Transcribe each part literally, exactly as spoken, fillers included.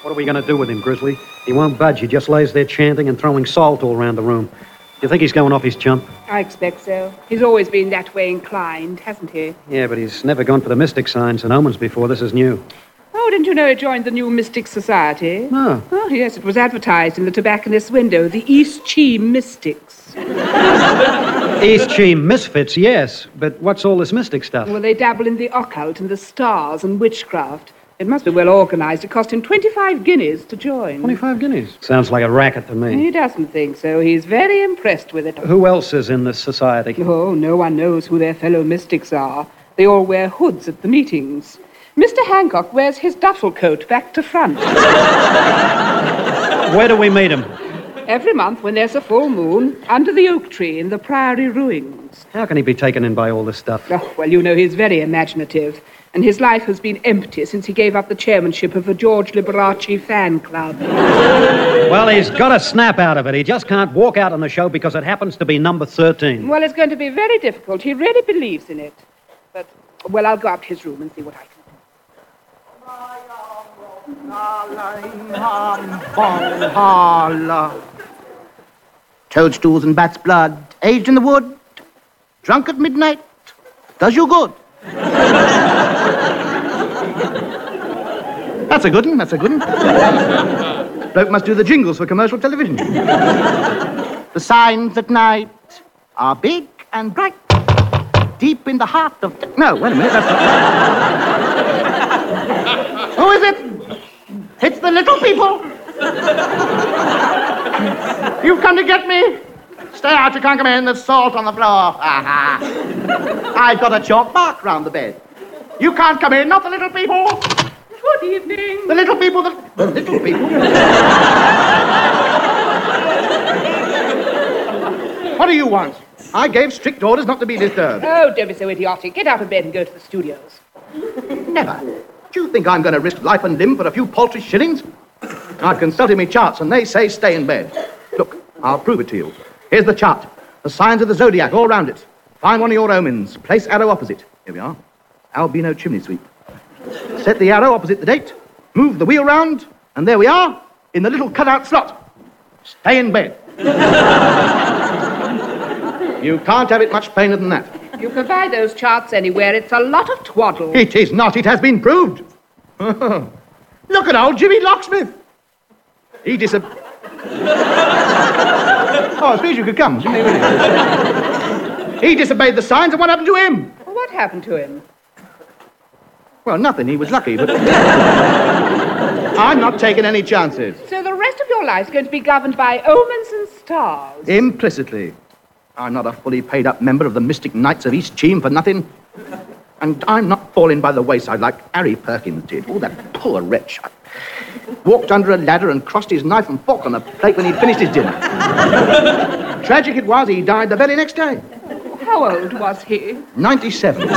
What are we going to do with him, Grizzly? He won't budge. He just lays there chanting and throwing salt all around the room. Do you think he's going off his chump? I expect so. He's always been that way inclined, hasn't he? Yeah, but he's never gone for the mystic signs and omens before. This is new. Oh, didn't you know he joined the new Mystic Society? No. Oh, yes, it was advertised in the tobacconist's window. The East Cheam Mystics. East Cheam Misfits, yes. But what's all this mystic stuff? Well, they dabble in the occult and the stars and witchcraft. It must be well organized. It cost him twenty-five guineas to join. twenty-five guineas? Sounds like a racket to me. He doesn't think so. He's very impressed with it. Who else is in this society? Oh, no one knows who their fellow mystics are. They all wear hoods at the meetings. Mister Hancock wears his duffel coat back to front. Where do we meet him? Every month when there's a full moon, under the oak tree in the Priory ruins. How can he be taken in by all this stuff? Oh, well, you know, he's very imaginative. And his life has been empty since he gave up the chairmanship of a George Liberace fan club. Well, he's got a snap out of it. He just can't walk out on the show because it happens to be number thirteen. Well, it's going to be very difficult. He really believes in it. But, well, I'll go up to his room and see what I can do. Toadstools and bat's blood, aged in the wood, drunk at midnight, does you good. That's a good one, that's a good one. Bloke must do the jingles for commercial television. The signs at night are big and bright, deep in the heart of... T- no, wait a minute, that's not... Who is it? It's the little people. You've come to get me? Stay out, you can't come in. There's salt on the floor. Aha. I've got a chalk mark round the bed. You can't come in, not the little people. Good evening. The little people, the, the little people. What do you want? I gave strict orders not to be disturbed. Oh, don't be so idiotic. Get out of bed and go to the studios. Never. Do you think I'm going to risk life and limb for a few paltry shillings? I've consulted my charts, and they say stay in bed. Look, I'll prove it to you. Here's the chart. The signs of the zodiac all round it. Find one of your omens. Place arrow opposite. Here we are. Albino chimney sweep. Set the arrow opposite the date. Move the wheel round. And there we are, in the little cutout slot. Stay in bed. You can't have it much plainer than that. You can buy those charts anywhere. It's a lot of twaddle. It is not. It has been proved. Look at old Jimmy Locksmith. He disab... Oh, I suppose you could come. He disobeyed the signs, and what happened to him? Well, what happened to him? Well, nothing. He was lucky, but... I'm not taking any chances. So the rest of your life's going to be governed by omens and stars? Implicitly. I'm not a fully paid-up member of the Mystic Knights of East Cheam for nothing. And I'm not falling by the wayside like Harry Perkins did. Oh, that poor wretch. Walked under a ladder and crossed his knife and fork on the plate when he'd finished his dinner. Tragic it was, he died the very next day. How old was he? ninety-seven.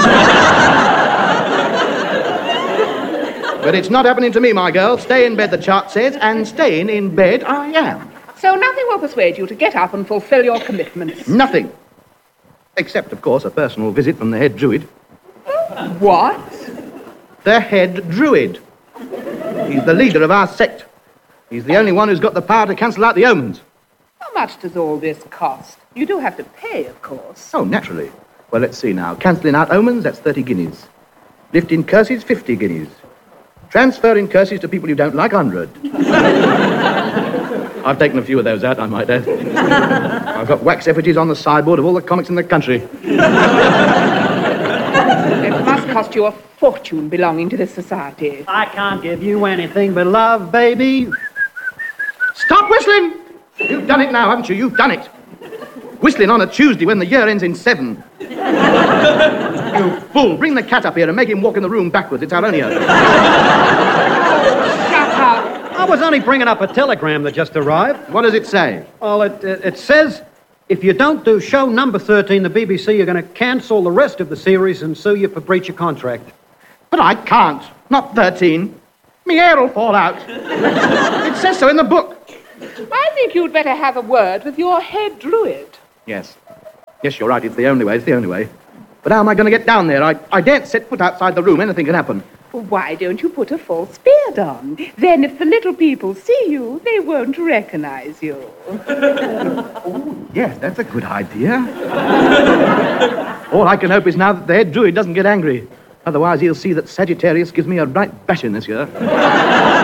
But it's not happening to me, my girl. Stay in bed, the chart says, and staying in bed I am. So nothing will persuade you to get up and fulfill your commitments? Nothing. Except, of course, a personal visit from the head druid. What? The head druid. He's the leader of our sect. He's the only one who's got the power to cancel out the omens. How much does all this cost? You do have to pay, of course. Oh, naturally. Well, let's see now. Cancelling out omens, that's thirty guineas. Lifting curses, fifty guineas. Transferring curses to people you don't like, one hundred. I've taken a few of those out, I might add. I've got wax effigies on the sideboard of all the comics in the country. It must cost you a fortune belonging to this society. I can't give you anything but love, baby. Stop whistling! You've done it now, haven't you? You've done it. Whistling on a Tuesday when the year ends in seven. You fool. Bring the cat up here and make him walk in the room backwards. It's our only hope. Shut up. I was only bringing up a telegram that just arrived. What does it say? Well, it, it, it says, if you don't do show number thirteen, the B B C are going to cancel the rest of the series and sue you for breach of contract. But I can't. Not thirteen. Me hair will fall out. It says so in the book. I think you'd better have a word with your head druid. Yes. Yes, you're right. It's the only way. It's the only way. But how am I going to get down there? I, I daren't set foot outside the room. Anything can happen. Why don't you put a false beard on? Then if the little people see you, they won't recognize you. Yes, that's a good idea. All I can hope is now that the head druid doesn't get angry. Otherwise, he'll see that Sagittarius gives me a right bashing this year.